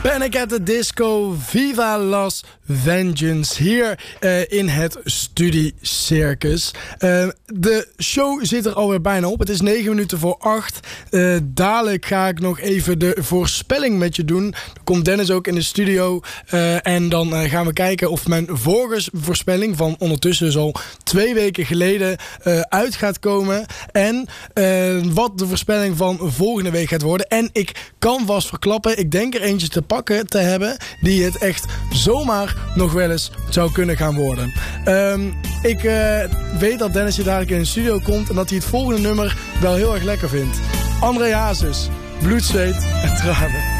Panic at the Disco, Viva Las Vengeance, hier in het Studiecircus. De show zit er alweer bijna op. Het is 9:09. Dadelijk ga ik nog even de voorspelling met je doen. Dan komt Dennis ook in de studio. En dan gaan we kijken of mijn vorige voorspelling van ondertussen dus al 2 weken geleden uit gaat komen. En wat de voorspelling van volgende week gaat worden. En ik kan vast verklappen, ik denk er eentje te pakken te hebben die het echt zomaar nog wel eens zou kunnen gaan worden. Ik weet dat Dennis hier dadelijk in de studio komt en dat hij het volgende nummer wel heel erg lekker vindt. André Hazes, Bloed, Zweet en Tranen.